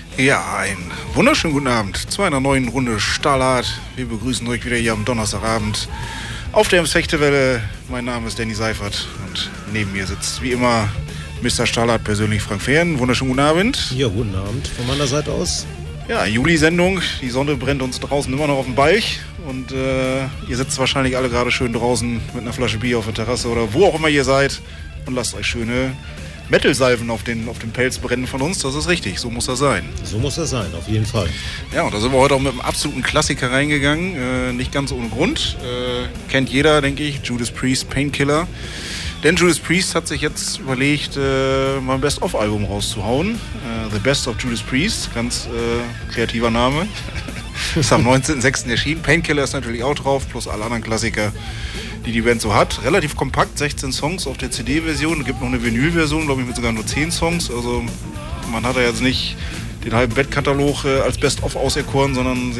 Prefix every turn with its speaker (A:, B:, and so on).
A: Ja, einen wunderschönen guten Abend zu einer neuen Runde Stahlart. Wir begrüßen euch wieder hier am Donnerstagabend auf der Fechtewelle. Mein Name ist Danny Seifert und neben mir sitzt wie immer Mr. Stahlart persönlich Frank Fehren. Wunderschönen guten Abend.
B: Ja, guten Abend von meiner Seite aus.
A: Ja, Juli-Sendung. Die Sonne brennt uns draußen immer noch auf dem Balch. Und ihr sitzt wahrscheinlich alle gerade schön draußen mit einer Flasche Bier auf der Terrasse oder wo auch immer ihr seid und lasst euch schöne Metal-Salven auf den Pelz brennen von uns. Das ist richtig, so muss das sein.
B: So muss das sein, auf jeden Fall.
A: Ja, und da sind wir heute auch mit einem absoluten Klassiker reingegangen. Nicht ganz ohne Grund. Kennt jeder, denke ich, Judas Priest, Painkiller. Denn Judas Priest hat sich jetzt überlegt, mal ein Best-of-Album rauszuhauen. The Best of Judas Priest, ganz kreativer Name. Ist am 19.06. erschienen. Painkiller ist natürlich auch drauf, plus alle anderen Klassiker, die Band so hat. Relativ kompakt, 16 Songs auf der CD-Version. Es gibt noch eine Vinyl-Version, glaube ich, mit sogar nur 10 Songs. Also man hat ja jetzt nicht den halben Bandkatalog als Best-of auserkoren, sondern